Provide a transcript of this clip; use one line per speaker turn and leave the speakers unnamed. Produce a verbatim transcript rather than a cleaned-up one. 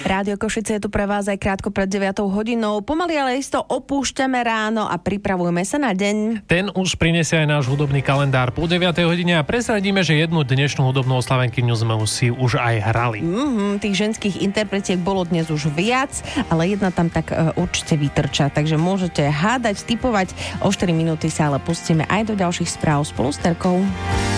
Rádio Košice je tu pre vás aj krátko pred deviatou hodinou. Pomaly ale isto opúšťame ráno a pripravujeme sa na deň.
Ten už prinesie aj náš hudobný kalendár po deviatej hodine a prezradíme, že jednu dnešnú hudobnú oslavenkyňu sme si už aj hrali.
Mm-hmm, tých ženských interpretiek bolo dnes už viac, ale jedna tam tak uh, určite vytrča, takže môžete hádať, tipovať. O štyri minúty sa ale pustíme aj do ďalších správ spolu s Terkou.